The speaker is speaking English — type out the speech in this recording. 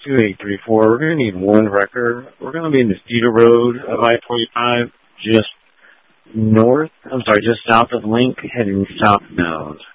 2834. We're going to need one wrecker. We're going to be in the Cedar Road of I-25, just south of Link, heading southbound.